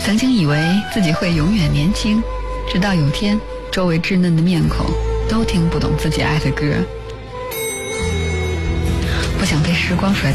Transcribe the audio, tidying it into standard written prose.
曾经以为自己会永远年轻，直到有天周围稚嫩的面孔都听不懂自己爱的歌。不想被时光甩